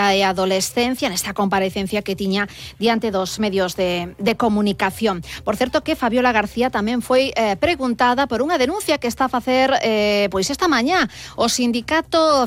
infancia e adolescencia nesta comparecencia que tiña diante dos medios de comunicación. Por certo que Fabiola García tamén foi preguntada por unha denuncia que está a facer pois esta mañá o sindicato